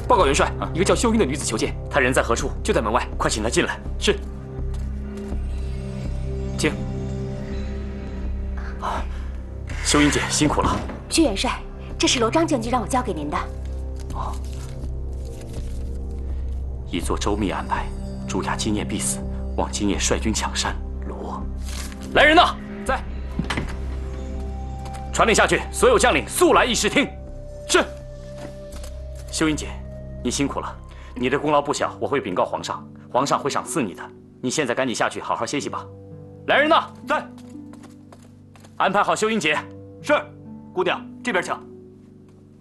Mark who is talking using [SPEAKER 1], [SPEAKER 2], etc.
[SPEAKER 1] 报告元帅，一个叫秀英的女子求见，她人在何处？就在门外，快请她进来。是。请。秀英姐辛苦了。
[SPEAKER 2] 薛元帅，这是罗章将军让我交给您的。
[SPEAKER 1] 哦。已做周密安排，朱雅今夜必死，望今夜率军抢山。罗，来人呐，在。传令下去，所有将领速来议事厅。是。秀英姐，你辛苦了，你的功劳不小，我会禀告皇上，皇上会赏赐你的。你现在赶紧下去好好歇息吧。来人呐，在。安排好秀英姐。
[SPEAKER 3] 是，姑娘这边请。